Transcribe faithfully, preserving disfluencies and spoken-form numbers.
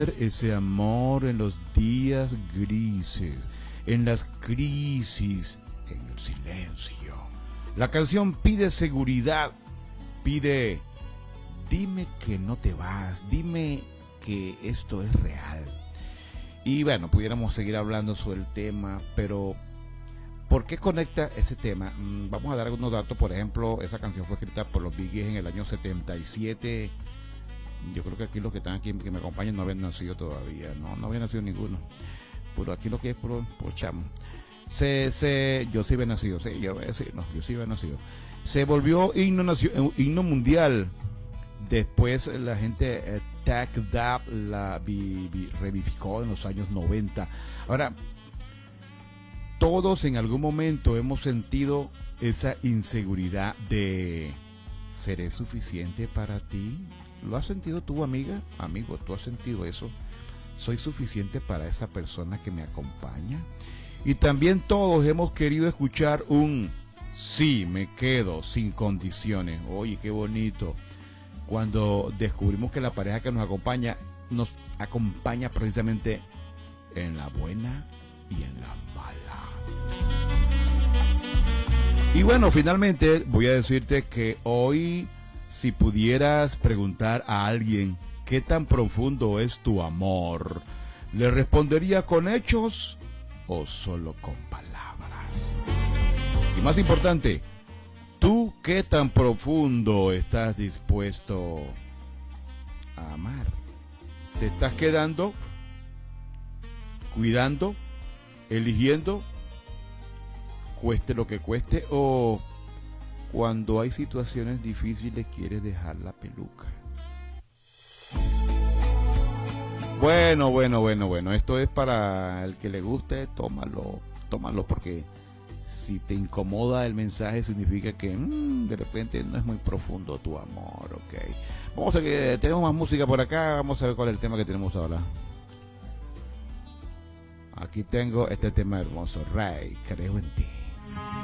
ese amor en los días grises, en las crisis, en el silencio. La canción pide seguridad, pide, dime que no te vas, dime que esto es real. Y bueno, pudiéramos seguir hablando sobre el tema, pero ¿por qué conecta ese tema? Vamos a dar algunos datos. Por ejemplo, esa canción fue escrita por los Bee Gees en el año setenta y siete. Yo creo que aquí los que están aquí, que me acompañan, no habían nacido todavía. No, no había nacido ninguno. Pero aquí lo que es puro, puro chamo. Se, se, yo sí había nacido, sí, yo voy a decir, no, yo sí había nacido. Se volvió himno, nacio, himno mundial. Después la gente eh, Tag That la vi, vi, revivificó en los años noventa. Ahora, todos en algún momento hemos sentido esa inseguridad de ¿seré suficiente para ti? ¿Lo has sentido tú, amiga? Amigo, ¿tú has sentido eso? ¿Soy suficiente para esa persona que me acompaña? Y también todos hemos querido escuchar un sí, me quedo sin condiciones. Oye, qué bonito. Cuando descubrimos que la pareja que nos acompaña nos acompaña precisamente en la buena y en la mala. Y bueno, finalmente voy a decirte que hoy, si pudieras preguntar a alguien qué tan profundo es tu amor, ¿le respondería con hechos o solo con palabras? Y más importante, ¿tú qué tan profundo estás dispuesto a amar? ¿Te estás quedando, cuidando, eligiendo, cueste lo que cueste, o cuando hay situaciones difíciles quieres dejar la peluca? Bueno, bueno, bueno, bueno, esto es para el que le guste, tómalo, tómalo, porque si te incomoda el mensaje significa que mmm, de repente no es muy profundo tu amor, ok. Vamos a que tenemos más música por acá, vamos a ver cuál es el tema que tenemos ahora. Aquí tengo este tema hermoso, Ray, creo en ti.